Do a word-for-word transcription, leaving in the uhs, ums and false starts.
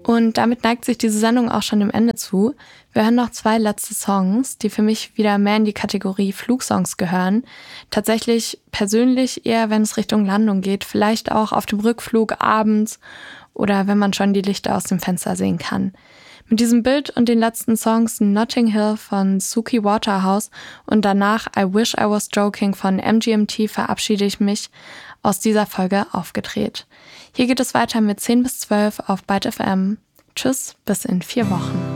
Und damit neigt sich diese Sendung auch schon dem Ende zu. Wir hören noch zwei letzte Songs, die für mich wieder mehr in die Kategorie Flugsongs gehören. Tatsächlich persönlich eher, wenn es Richtung Landung geht, vielleicht auch auf dem Rückflug abends oder wenn man schon die Lichter aus dem Fenster sehen kann. Mit diesem Bild und den letzten Songs Notting Hill von Suki Waterhouse und danach I Wish I Was Joking von M G M T verabschiede ich mich aus dieser Folge Aufgedreht. Hier geht es weiter mit zehn bis zwölf auf Byte F M. Tschüss, bis in vier Wochen.